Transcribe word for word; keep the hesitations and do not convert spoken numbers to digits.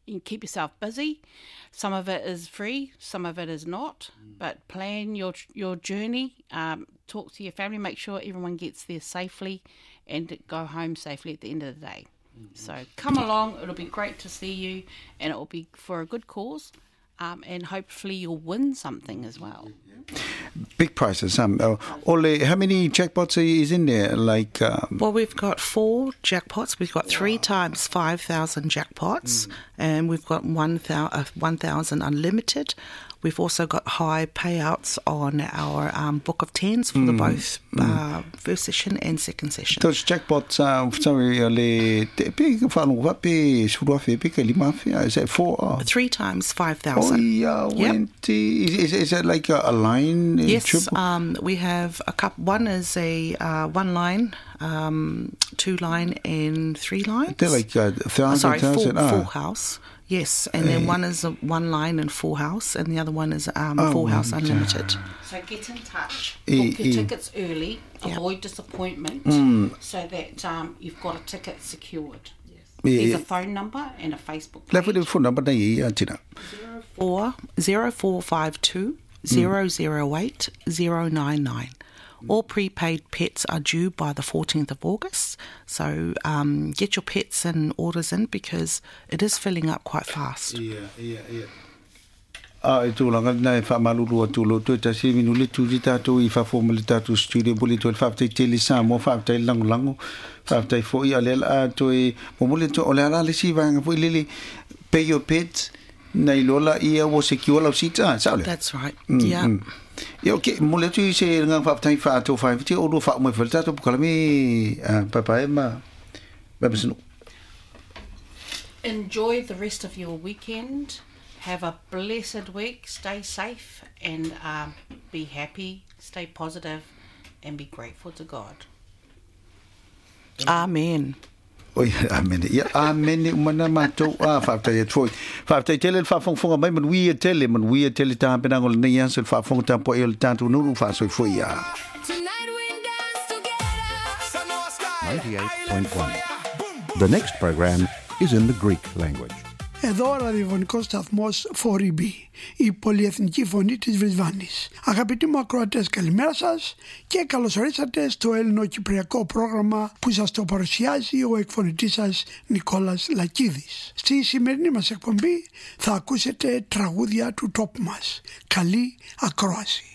you can keep yourself busy. Some of it is free, some of it is not. Mm. But plan your your journey. Um, talk to your family. Make sure everyone gets there safely, and go home safely at the end of the day. Mm-hmm. So come along. It'll be great to see you, and it will be for a good cause. Um, and hopefully you'll win something as well. Big prizes. Um, uh, Ole, how many jackpots is in there? Like, um... well, we've got four jackpots. We've got three wow. times five thousand jackpots, mm. and we've got one thousand uh, one thousand unlimited. We've also got high payouts on our um, book of tens for mm. the both uh, mm. first session and second session. Those jackpots, uh, sorry, le is it four? Three times five thousand. Oh yeah, yep. is, is is it like a, a line? Yes, um, we have a couple. One is a uh, one line, um, two line, and three lines. They're like a thousand, oh, sorry, thousand. Full, ah. full house. Yes, and then one is a one line and full house, and the other one is um, oh, full house unlimited. So get in touch, book e, your e. tickets early, yep. avoid disappointment, mm. so that um, you've got a ticket secured. Yes. E, There's e. a phone number and a Facebook page. Level phone number zero four zero four five two zero zero eight zero nine nine. All prepaid pets are due by the fourteenth of August, so um, get your pets and orders in because it is filling up quite fast. Yeah, yeah, yeah. Ah, itu lang na fa malulu tulo to ta si minuli tu dita to I fa formal ta to studio boli to fa ta tele sa mo fa ta lang lang fa ta fo I alela to mo moli to olela le si va fo lili pay your pets na ilola I was secure la sita sa le. That's right. Mm, yeah. Mm. Ja, okay, mole tu se ngang fa tai fa to fa ti o do fa mo fa ta to kala mi papa ma ba bisno. Enjoy the rest of your weekend. Have a blessed week. Stay safe and um, be happy. Stay positive and be grateful to God. Amen. Oi, amen. Ja, amen. Umana mato ah fa tai troi. Fa tai tele fa fong fong mai man wi tele man wi tele ta pe ngol ne yan fa fong ta po el tanto no fa so foi ya. ninety-eight point one. The next program is in the Greek language. Εδώ ο ραδιοφωνικός σταθμός φορ ι μπι, η πολυεθνική φωνή της Βρισβάνης. Αγαπητοί μου ακροατές, καλημέρα σας και καλώς ορίσατε στο ελληνοκυπριακό πρόγραμμα που σας το παρουσιάζει ο εκφωνητής σας Νικόλας Λακίδης. Στη σημερινή μας εκπομπή θα ακούσετε τραγούδια του τόπου μας. Καλή ακρόαση.